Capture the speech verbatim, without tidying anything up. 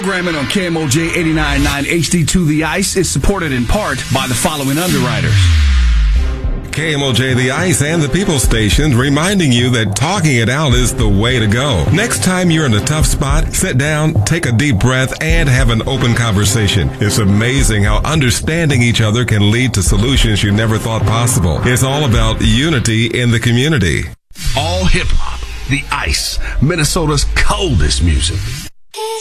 Programming on K M O J eighty-nine point nine H D two The Ice is supported in part by the following underwriters. K M O J The Ice and the People Station reminding you that talking it out is the way to go. Next time you're in a tough spot, sit down, take a deep breath, and have an open conversation. It's amazing how understanding each other can lead to solutions you never thought possible. It's all about unity in the community. All hip-hop, The Ice, Minnesota's coldest music.